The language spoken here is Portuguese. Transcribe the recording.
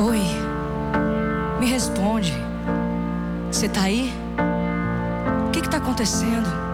Oi, me responde. Você tá aí? O que está acontecendo?